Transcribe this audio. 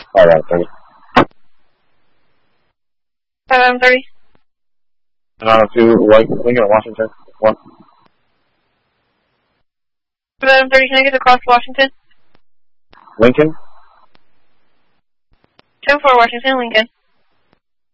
5-30. 5-30. To Lincoln, Washington. 1. 5-30, can I get across Washington? Lincoln? 10-4, Washington, Lincoln.